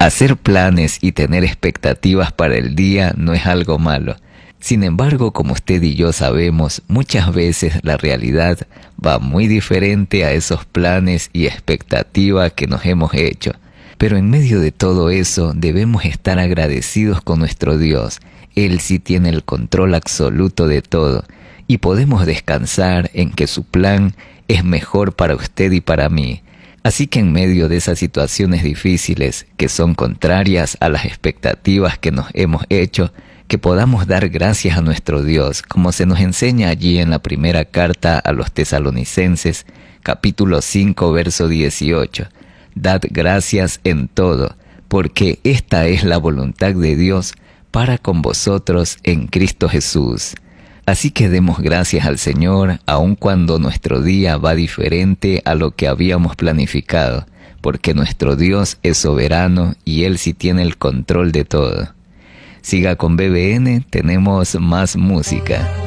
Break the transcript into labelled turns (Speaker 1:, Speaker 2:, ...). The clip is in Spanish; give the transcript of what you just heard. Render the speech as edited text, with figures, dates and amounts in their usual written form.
Speaker 1: Hacer planes y tener expectativas para el día no es algo malo. Sin embargo, como usted y yo sabemos, muchas veces la realidad va muy diferente a esos planes y expectativas que nos hemos hecho. Pero en medio de todo eso debemos estar agradecidos con nuestro Dios. Él sí tiene el control absoluto de todo y podemos descansar en que su plan es mejor para usted y para mí. Así que en medio de esas situaciones difíciles que son contrarias a las expectativas que nos hemos hecho, que podamos dar gracias a nuestro Dios, como se nos enseña allí en la primera carta a los Tesalonicenses, capítulo 5, verso 18. Dad gracias en todo, porque esta es la voluntad de Dios para con vosotros en Cristo Jesús. Así que demos gracias al Señor, aun cuando nuestro día va diferente a lo que habíamos planificado, porque nuestro Dios es soberano y Él sí tiene el control de todo. Siga con BBN, tenemos más música.